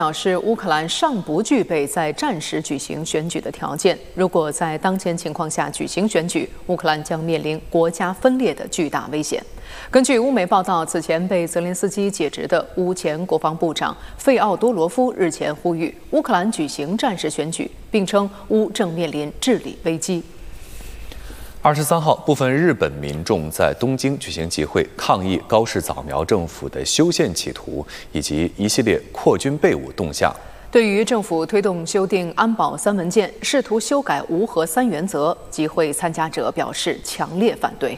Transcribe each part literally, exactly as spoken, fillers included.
表示，乌克兰尚不具备在战时举行选举的条件。如果在当前情况下举行选举，乌克兰将面临国家分裂的巨大危险。根据乌媒报道，此前被泽连斯基解职的乌前国防部长费奥多罗夫日前呼吁乌克兰举行战时选举，并称乌正面临治理危机。 二十三号，部分日本民众在东京举行集会，抗议高市早苗政府的修宪企图以及一系列扩军备武动向。 对于政府推动修订安保三文件，试图修改无核三原则，集会参加者表示强烈反对。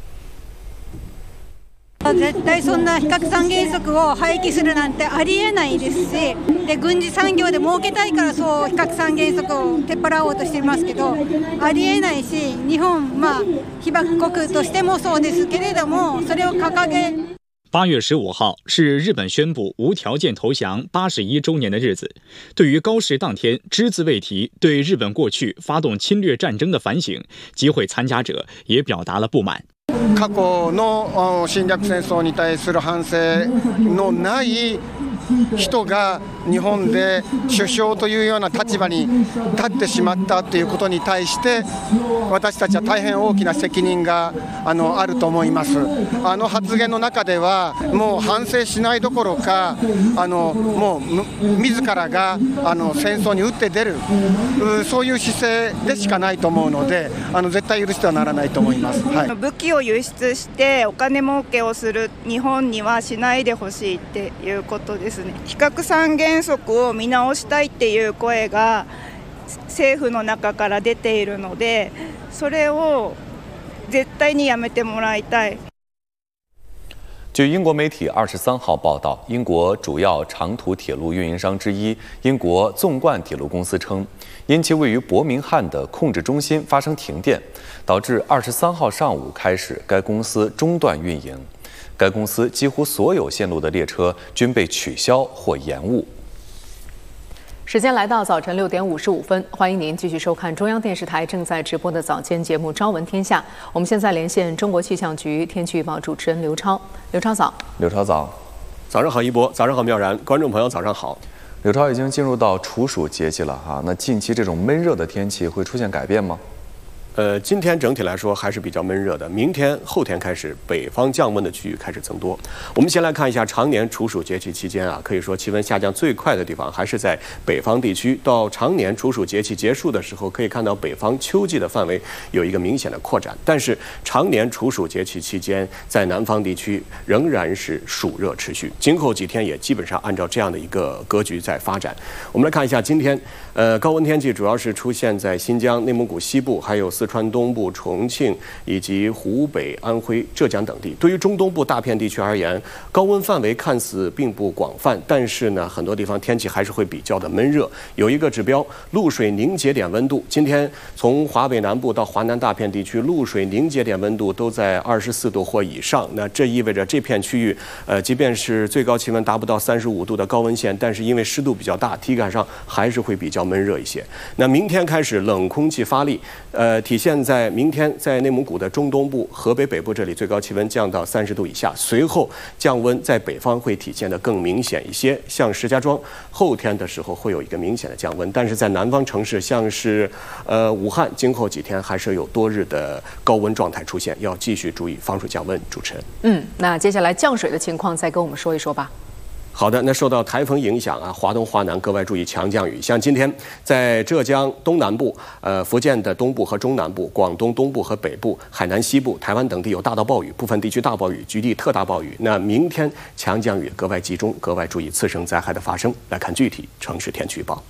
絶対そんな非核三原則を廃棄するなんてありえないですし、で軍事産業で儲けたいからそう非核三原則を取っ払おうとしていますけど、ありえないし、日本まあ被爆国としてもそうですけれども、それを掲げ。 八月十五号是日本宣布无条件投降八十一周年的日子。对于高市当天只字未提对日本过去发动侵略战争的反省，集会参加者也表達了不滿。 過去の侵略戦争に対する反省のない人が日本で首相というような立場に立ってしまったということに対して私たちは大変大きな責任が あの、あると思います。あの発言の中ではもう反省しないどころかあのもう自らがあの戦争に打って出るそういう姿勢でしかないと思うのであの絶対許してはならないと思います。はい、 武器を輸出してお金儲けをする日本にはしないでほしいっていうことですね。非核三原則を見直したいっていう声が政府の中から出ているので、それを絶対にやめてもらいたい。 据英国媒体二十三号报道，英国主要长途铁路运营商之一英国纵贯铁路公司称，因其位于伯明翰的控制中心发生停电，导致二十三号上午开始该公司中断运营。该公司几乎所有线路的列车均被取消或延误。 时间来到早晨六点五十五分，欢迎您继续收看中央电视台正在直播的早间节目《朝闻天下》。我们现在连线中国气象局天气预报主持人刘超。刘超早。 刘超早。 早上好，一博。早上好，妙然。观众朋友，早上好。 刘超已经进入到处暑节气了哈，那近期这种闷热的天气会出现改变吗？ 呃，今天整体来说还是比较闷热的。明天、后天开始，北方降温的区域开始增多。我们先来看一下常年处暑节气期间啊，可以说气温下降最快的地方还是在北方地区。到常年处暑节气结束的时候，可以看到北方秋季的范围有一个明显的扩展。但是常年处暑节气期间，在南方地区仍然是暑热持续。今后几天也基本上按照这样的一个格局在发展。我们来看一下今天，呃，高温天气主要是出现在新疆、内蒙古西部，还有四川东部、重庆以及湖北、安徽、浙江等地。对于中东部大片地区而言，高温范围看似并不广泛，但是呢，很多地方天气还是会比较的闷热。有一个指标，露水凝结点温度，今天从华北南部到华南大片地区，露水凝结点温度都在二十四度或以上。那这意味着这片区域，呃，即便是最高气温达不到三十五度的高温线，但是因为湿度比较大，体感上还是会比较闷热一些。那明天开始冷空气发力，呃，体现在明天在内蒙古的中东部、河北北部这里最高气温降到三十度以下，随后降温在北方会体现得更明显一些。像石家庄后天的时候会有一个明显的降温，但是在南方城市，像是呃武汉，今后几天还是有多日的高温状态出现，要继续注意防水降温。主持人， 嗯，那接下来降水的情况再跟我们说一说吧。 好的，那受到台风影响啊，华东、华南格外注意强降雨。像今天在浙江东南部、呃福建的东部和中南部、广东东部和北部、海南西部、台湾等地有大到暴雨，部分地区大暴雨，局地特大暴雨。那明天强降雨格外集中，格外注意次生灾害的发生。来看具体城市天气预报。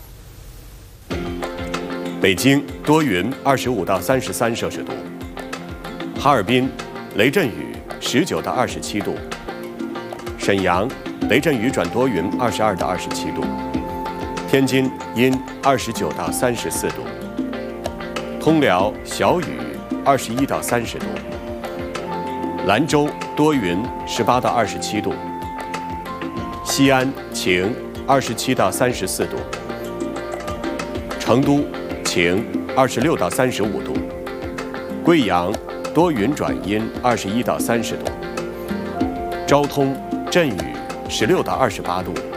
北京多云，二十五到三十三摄氏度；哈尔滨雷阵雨，十九到二十七度；沈阳雷阵雨转多云，二十二到二十七度；天津阴，二十九到三十四度；通辽小雨，二十一到三十度；兰州多云，十八到二十七度；西安晴，二十七到三十四度；成都晴，二十六到三十五度；贵阳多云转阴，二十一到三十度；昭通阵雨，十六到二十八度；